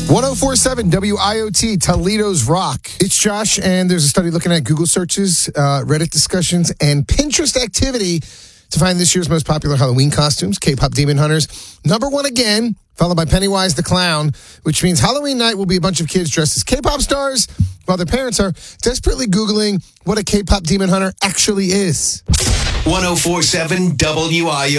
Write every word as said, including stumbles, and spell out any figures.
ten forty-seven W I O T, Toledo's Rock. It's Josh, and there's a study looking at Google searches, uh, Reddit discussions, and Pinterest activity to find this year's most popular Halloween costumes, K-pop Demon Hunters. Number one again, followed by Pennywise the Clown, which means Halloween night will be a bunch of kids dressed as K-pop stars, while their parents are desperately Googling what a K-pop Demon Hunter actually is. ten forty-seven W I O T.